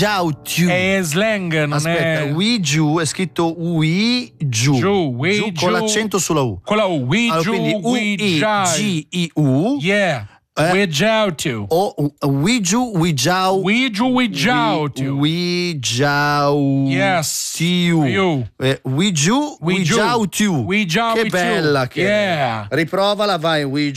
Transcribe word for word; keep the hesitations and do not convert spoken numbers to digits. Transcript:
jiao tiu. È slang, non Aspetta, è. Wi Giu è scritto Wi Giu. Giù, Wi Giù Giu. con l'accento sulla U. Con la U. Wi Allora, Giu, quindi U Wi I Jai. G I U. Yeah. Eh? Wi Jiao Tu. O Wi Giu Wi Jiao. Wi Giu, Wi Jiao Tu. Wi Jiao Yes. Tiu. You. Eh, Wi Giu Wi Wi Giu. Jiao Tiu. Wi Jiao Che Wi Tiu. bella che Yeah. è. Riprovala, vai Wi